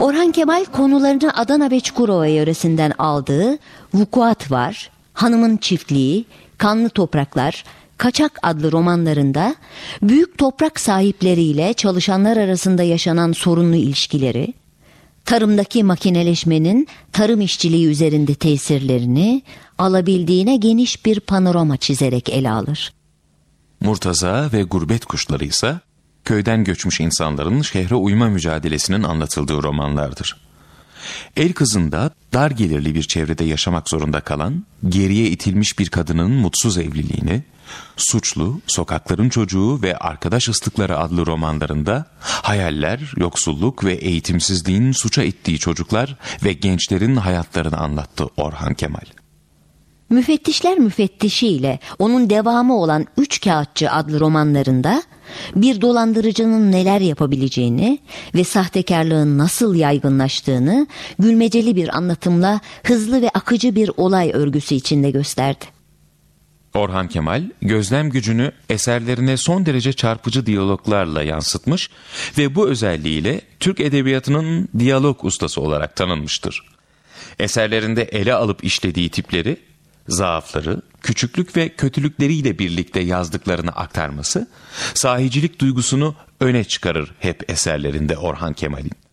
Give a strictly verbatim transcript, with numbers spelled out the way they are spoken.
Orhan Kemal konularını Adana ve Çukurova yöresinden aldığı Vukuat Var, Hanımın Çiftliği, Kanlı Topraklar, Kaçak adlı romanlarında büyük toprak sahipleriyle çalışanlar arasında yaşanan sorunlu ilişkileri, tarımdaki makineleşmenin tarım işçiliği üzerinde tesirlerini alabildiğine geniş bir panorama çizerek ele alır. Murtaza ve Gurbet Kuşları ise köyden göçmüş insanların şehre uyma mücadelesinin anlatıldığı romanlardır. El Kızı'nda dar gelirli bir çevrede yaşamak zorunda kalan, geriye itilmiş bir kadının mutsuz evliliğini, Suçlu, Sokakların Çocuğu ve Arkadaş Islıkları adlı romanlarında hayaller, yoksulluk ve eğitimsizliğin suça ittiği çocuklar ve gençlerin hayatlarını anlattı Orhan Kemal. Müfettişler Müfettişi ile onun devamı olan Üç Kağıtçı adlı romanlarında bir dolandırıcının neler yapabileceğini ve sahtekarlığın nasıl yaygınlaştığını gülmeceli bir anlatımla hızlı ve akıcı bir olay örgüsü içinde gösterdi. Orhan Kemal, gözlem gücünü eserlerine son derece çarpıcı diyaloglarla yansıtmış ve bu özelliğiyle Türk edebiyatının diyalog ustası olarak tanınmıştır. Eserlerinde ele alıp işlediği tipleri, zaafları, küçüklük ve kötülükleriyle birlikte yazdıklarını aktarması, sahicilik duygusunu öne çıkarır hep eserlerinde Orhan Kemal'in.